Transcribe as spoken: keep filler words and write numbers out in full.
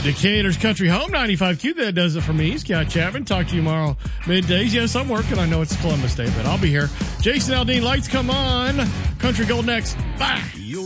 Decatur's Country Home, ninety-five Q. That does it for me. Scott Chapman. Talk to you tomorrow middays. Yes, I'm working. I know it's Columbus Day, but I'll be here. Jason Aldean, lights come on. Country Gold next. Bye.